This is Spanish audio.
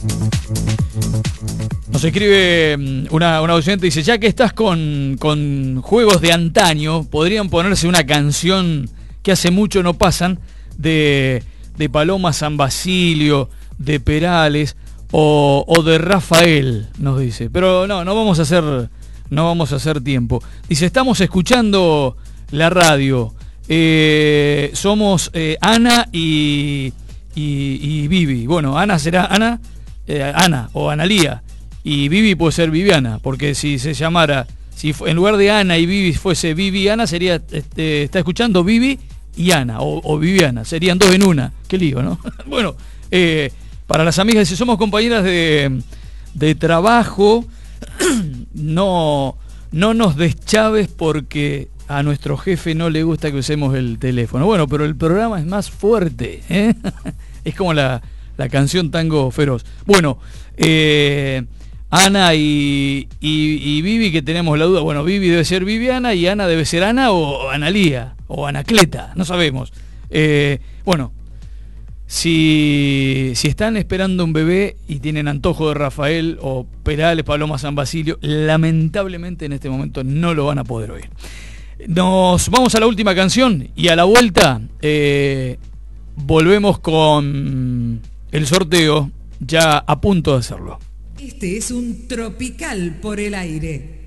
Nos escribe una oyente, dice, ya que estás con juegos de antaño, podrían ponerse una canción que hace mucho no pasan, de Paloma San Basilio, de Perales o de Rafael, nos dice. Pero no vamos a hacer tiempo. Dice, estamos escuchando la radio. Somos Ana y Vivi. Bueno, Ana será Ana o Analía. Y Vivi puede ser Viviana, porque si se llamara, si en lugar de Ana y Vivi fuese Viviana, sería, está escuchando Vivi y Ana, o Viviana, serían dos en una. Qué lío, ¿no? Bueno, para las amigas, si somos compañeras de trabajo, no nos deschaves porque a nuestro jefe no le gusta que usemos el teléfono. Bueno, pero el programa es más fuerte, ¿eh? Es como la canción Tango Feroz. Bueno, Ana y Vivi, que tenemos la duda. Bueno, Vivi debe ser Viviana y Ana debe ser Ana o Analía o Anacleta, no sabemos. Bueno, si están esperando un bebé y tienen antojo de Rafael o Perales, Paloma San Basilio, lamentablemente en este momento no lo van a poder oír. Nos vamos a la última canción y a la vuelta volvemos con el sorteo, ya a punto de hacerlo. Este es un Tropical por el Aire.